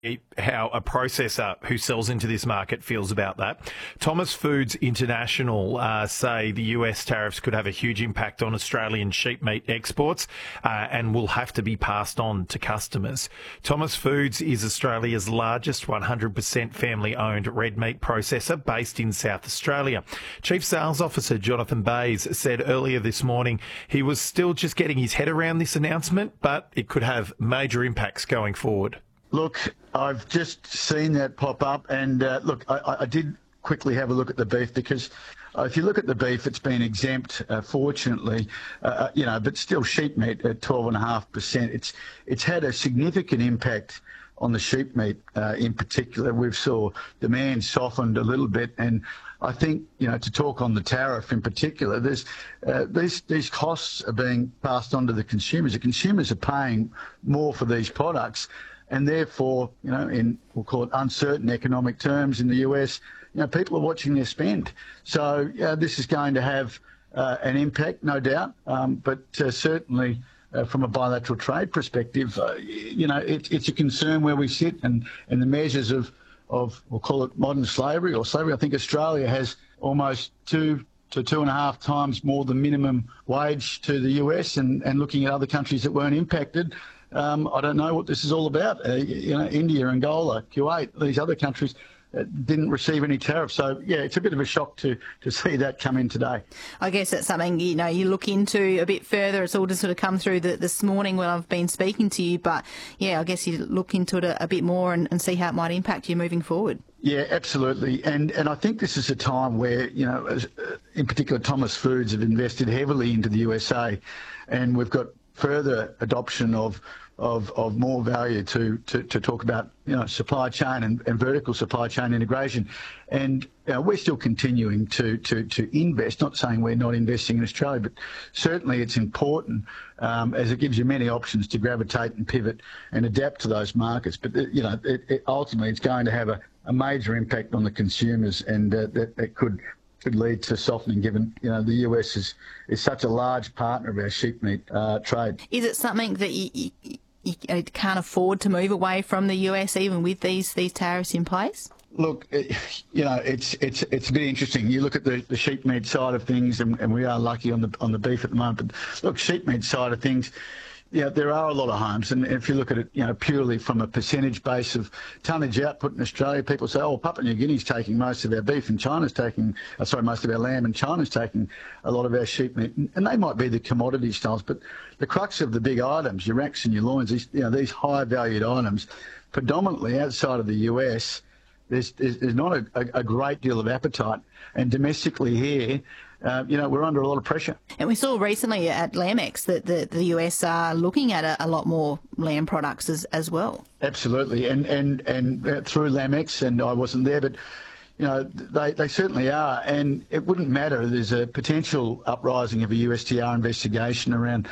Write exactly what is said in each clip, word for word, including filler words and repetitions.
how a processor who sells into this market feels about that. Thomas Foods International uh, say the U S tariffs could have a huge impact on Australian sheep meat exports uh, and will have to be passed on to customers. Thomas Foods is Australia's largest one hundred percent family-owned red meat processor based in South Australia. Chief Sales Officer Jonathan Bayes said earlier this morning he was still just getting his head around this announcement, but it could have major impacts going forward. Look, I've just seen that pop up, and uh, look, I, I did quickly have a look at the beef because uh, if you look at the beef, it's been exempt, uh, fortunately, uh, you know, but still sheep meat at twelve point five percent. It's it's had a significant impact on the sheep meat uh, in particular. We've saw demand softened a little bit, and I think, you know, to talk on the tariff in particular, there's uh, these these costs are being passed on to the consumers. The consumers are paying more for these products. And therefore, you know, in, we'll call it uncertain economic terms in the U S, you know, people are watching their spend. So uh, this is going to have uh, an impact, no doubt. Um, but uh, certainly uh, from a bilateral trade perspective, uh, you know, it, it's a concern where we sit and, and the measures of, of, we'll call it modern slavery or slavery. I think Australia has almost two to two and a half times more than minimum wage to the U S, and, and looking at other countries that weren't impacted. Um, I don't know what this is all about. Uh, you know, India, Angola, Kuwait, these other countries uh, didn't receive any tariffs. So, yeah, it's a bit of a shock to, to see that come in today. I guess that's something, you know, you look into a bit further. It's all just sort of come through the, this morning when I've been speaking to you. But, yeah, I guess you look into it a, a bit more and, and see how it might impact you moving forward. Yeah, absolutely. And and I think this is a time where, you know, as, uh, in particular, Thomas Foods have invested heavily into the U S A, and we've got further adoption of Of, of more value to, to, to talk about, you know, supply chain and, and vertical supply chain integration. And you know, we're still continuing to, to, to invest, not saying we're not investing in Australia, but certainly it's important um, as it gives you many options to gravitate and pivot and adapt to those markets. But, you know, it, it ultimately it's going to have a, a major impact on the consumers, and uh, that, that could could lead to softening, given, you know, the U S is, is such a large partner of our sheep meat uh, trade. Is it something that you, you, you can't afford to move away from the U S even with these these tariffs in place? Look, it, you know, it's it's it's a bit interesting. You look at the, the sheep meat side of things, and, and we are lucky on the on the beef at the moment. But look, sheep meat side of things, yeah, there are a lot of homes, and if you look at it, you know, purely from a percentage base of tonnage output in Australia, people say, oh, Papua New Guinea's taking most of our beef, and China's taking, uh, sorry, most of our lamb, and China's taking a lot of our sheep meat, and they might be the commodity styles, but the crux of the big items, your racks and your loins, these, you know, these high-valued items, predominantly outside of the U S, there's there's, there's not a, a, a great deal of appetite, and domestically here, Uh, you know, we're under a lot of pressure. And we saw recently at Lambex that the, the U S are looking at a, a lot more lamb products as, as well. Absolutely, and and and uh, through Lambex, and I wasn't there, but you know, they, they certainly are, and it wouldn't matter. There's a potential uprising of a U S T R investigation around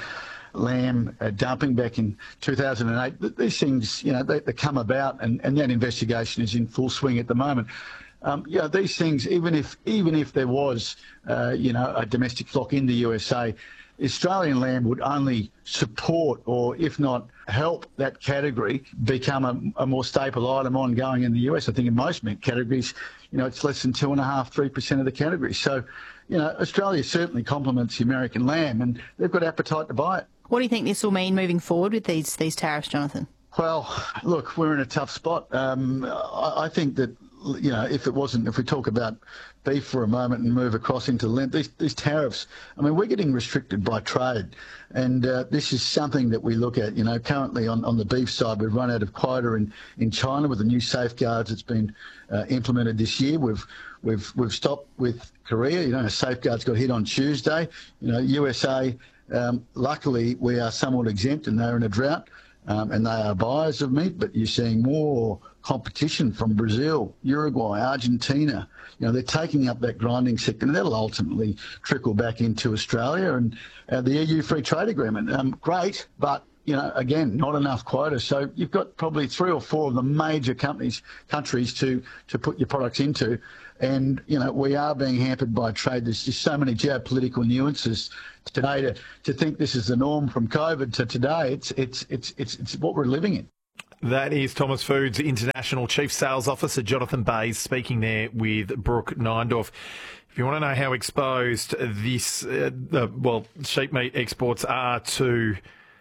lamb uh, dumping back in two thousand eight. These things, you know, they, they come about, and, and that investigation is in full swing at the moment. Um, yeah, these things, even if even if there was, uh, you know, a domestic flock in the U S A, Australian lamb would only support, or if not help, that category become a, a more staple item ongoing in the U S. I think in most meat categories, you know, it's less than two and a half, three percent of the category. So, you know, Australia certainly complements the American lamb, and they've got appetite to buy it. What do you think this will mean moving forward with these these tariffs, Jonathan? Well, look, we're in a tough spot. Um, I, I think that, you know, if it wasn't, if we talk about beef for a moment and move across into lamb, these, these tariffs, I mean, we're getting restricted by trade. And uh, this is something that we look at. You know, currently on, on the beef side, we've run out of quota in, in China with the new safeguards that's been uh, implemented this year. We've we've we've stopped with Korea. You know, safeguards got hit on Tuesday. You know, U S A, um, luckily we are somewhat exempt, and they're in a drought. Um, and they are buyers of meat, but you're seeing more competition from Brazil, Uruguay, Argentina. You know, they're taking up that grinding sector, and that'll ultimately trickle back into Australia. And uh, the E U Free Trade Agreement, um, great, but, you know, again, not enough quota. So you've got probably three or four of the major companies, countries to, to put your products into. And, you know, we are being hampered by trade. There's just so many geopolitical nuances today to, to think this is the norm from COVID to today. It's, it's, it's, it's, it's what we're living in. That is Thomas Foods International Chief Sales Officer Jonathan Bayes speaking there with Brooke Neindorf. If you want to know how exposed this, uh, the, well, sheep meat exports are to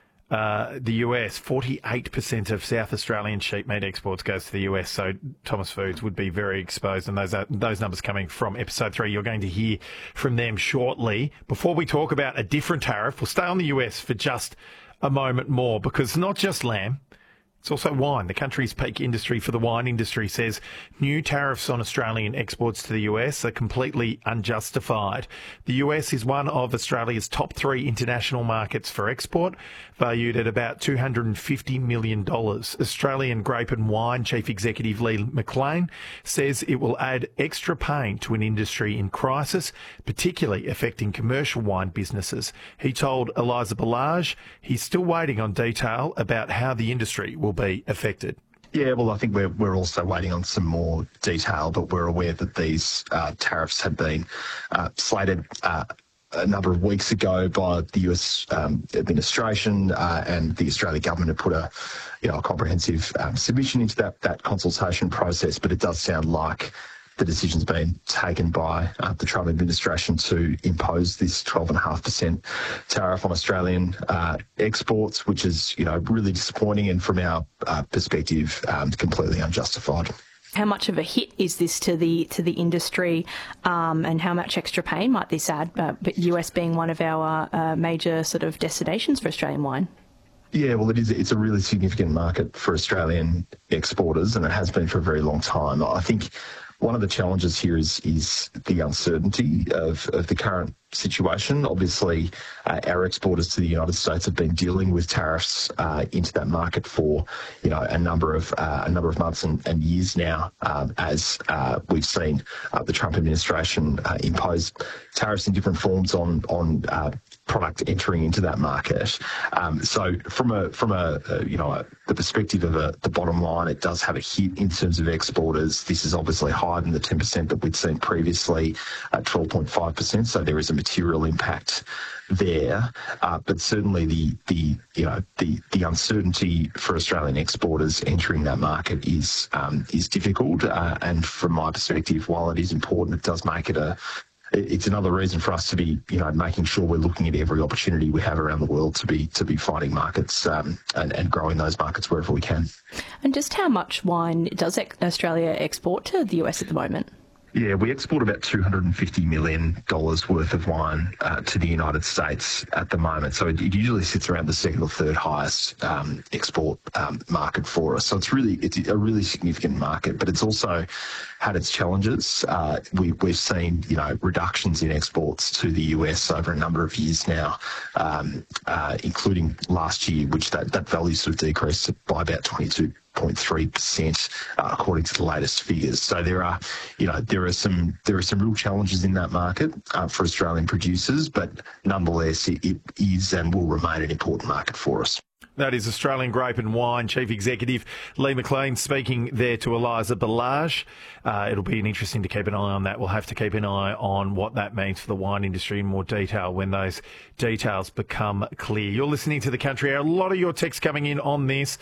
uh, the U S, forty-eight percent of South Australian sheep meat exports goes to the U S, so Thomas Foods would be very exposed, and those are, those numbers coming from episode three. You're going to hear from them shortly. Before we talk about a different tariff, we'll stay on the U S for just a moment more, because not just lamb, it's also wine. The country's peak industry for the wine industry says new tariffs on Australian exports to the U S are completely unjustified. The U S is one of Australia's top three international markets for export, valued at about two hundred fifty million dollars. Australian Grape and Wine Chief Executive Lee McLean says it will add extra pain to an industry in crisis, particularly affecting commercial wine businesses. He told Eliza Ballage he's still waiting on detail about how the industry will be affected. Yeah, well, I think we're we're also waiting on some more detail, but we're aware that these uh, tariffs have been uh, slated uh, a number of weeks ago by the U S um, administration, uh, and the Australian government have put a, you know, a comprehensive um, submission into that that consultation process. But it does sound like the decision's been taken by uh, the Trump administration to impose this twelve point five percent tariff on Australian uh, exports, which is, you know, really disappointing, and from our uh, perspective, um, completely unjustified. How much of a hit is this to the to the industry, um, and how much extra pain might this add? Uh, but U S being one of our uh, major sort of destinations for Australian wine. Yeah, well, it is. It's a really significant market for Australian exporters, and it has been for a very long time. I think one of the challenges here is is the uncertainty of, of the current situation. Obviously, uh, our exporters to the United States have been dealing with tariffs uh, into that market for, you know, a number of uh, a number of months and, and years now, um, as uh, we've seen uh, the Trump administration uh, impose tariffs in different forms on on uh, product entering into that market. Um, so, from a from a, a you know a, the perspective of a, the bottom line, it does have a hit in terms of exporters. This is obviously higher than the ten percent that we'd seen previously, at twelve point five percent. So there is a material impact there, uh, but certainly the the you know the the uncertainty for Australian exporters entering that market is um, is difficult. Uh, and from my perspective, while it is important, it does make it a it's another reason for us to be, you know, making sure we're looking at every opportunity we have around the world to be to be finding markets um, and, and growing those markets wherever we can. And just how much wine does Australia export to the U S at the moment? Yeah, we export about two hundred fifty million dollars worth of wine uh, to the United States at the moment. So it, it usually sits around the second or third highest um, export um, market for us. So it's really it's a really significant market, but it's also had its challenges. Uh, we, we've seen, you know, reductions in exports to the U S over a number of years now, um, uh, including last year, which that, that value sort of decreased by about twenty-two point three percent, uh, according to the latest figures. So there are, you know, there are some there are some real challenges in that market uh, for Australian producers, but nonetheless, it, it is and will remain an important market for us. That is Australian Grape and Wine Chief Executive Lee McLean speaking there to Eliza Ballage. Uh, it'll be an interesting to keep an eye on that. We'll have to keep an eye on what that means for the wine industry in more detail when those details become clear. You're listening to The Country Hour. A lot of your texts coming in on this.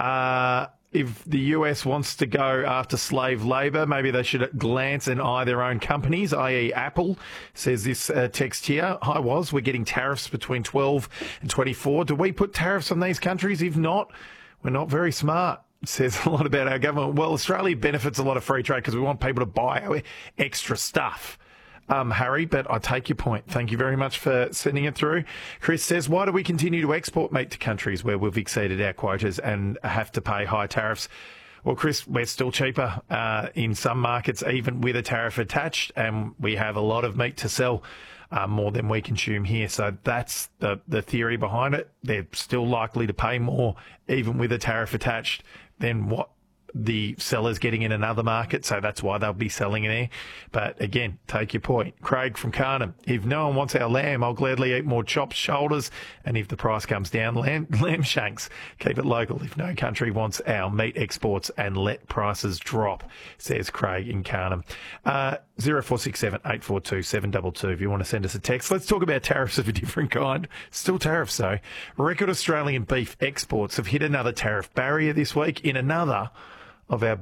Uh, If the U S wants to go after slave labour, maybe they should glance and eye their own companies, that is. Apple, says this uh, text here. Hi, Woz, we're getting tariffs between twelve and twenty-four. Do we put tariffs on these countries? If not, we're not very smart. It says a lot about our government. Well, Australia benefits a lot of free trade because we want people to buy our extra stuff. Um, Harry, but I take your point. Thank you very much for sending it through. Chris says, why do we continue to export meat to countries where we've exceeded our quotas and have to pay high tariffs? Well, Chris, we're still cheaper uh, in some markets, even with a tariff attached, and we have a lot of meat to sell, uh, more than we consume here. So that's the, the theory behind it. They're still likely to pay more, even with a tariff attached, than what the sellers getting in another market, so that's why they'll be selling in there. But again, take your point. Craig from Carnham, if no one wants our lamb, I'll gladly eat more chops, shoulders, and if the price comes down, lamb, lamb shanks. Keep it local if no country wants our meat exports, and let prices drop, says Craig in Carnham. Uh, zero four six seven, eight four two, seven two two if you want to send us a text. Let's talk about tariffs of a different kind. Still tariffs, though. Record Australian beef exports have hit another tariff barrier this week in another of our